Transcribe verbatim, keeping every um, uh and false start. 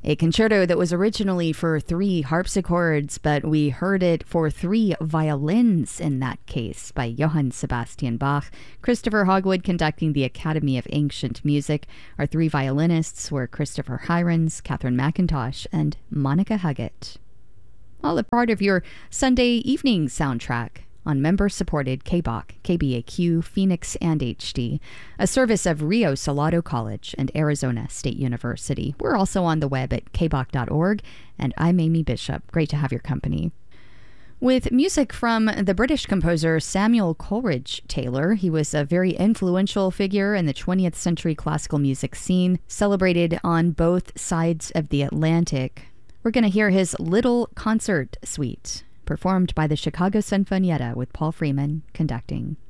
A concerto that was originally for three harpsichords, but we heard it for three violins in that case by Johann Sebastian Bach. Christopher Hogwood conducting the Academy of Ancient Music. Our three violinists were Christopher Hirons, Catherine McIntosh, and Monica Huggett. All a part of your Sunday evening soundtrack on member-supported K B O C, K B A Q, Phoenix, and H D, a service of Rio Salado College and Arizona State University. We're also on the web at k b o c dot org, and I'm Amy Bishop. Great to have your company. With music from the British composer Samuel Coleridge Taylor, he was a very influential figure in the twentieth century classical music scene, celebrated on both sides of the Atlantic. We're going to hear his Little Concert Suite, performed by the Chicago Sinfonietta with Paul Freeman conducting.